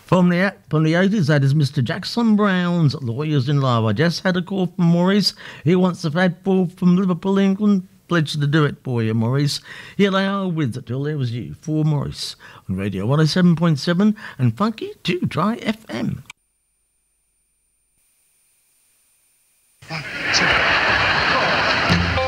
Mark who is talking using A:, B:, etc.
A: From the 80s, that is Mr. Jackson Brown's Lawyers in Love. I just had a call from Maurice. He wants the Fat Ball from Liverpool, England. Pledged to do it for you, Maurice. Here they are with Till There Was You for Maurice on Radio 107.7 and Funky 2 Dry FM.